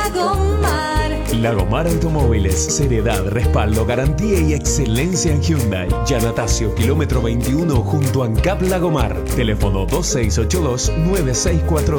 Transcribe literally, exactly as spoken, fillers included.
Lagomar. Lagomar Automóviles, seriedad, respaldo, garantía y excelencia en Hyundai. Yanatacio, kilómetro veintiuno, junto a ANCAP Lagomar. Teléfono dos seis ocho dos, nueve seis cuatro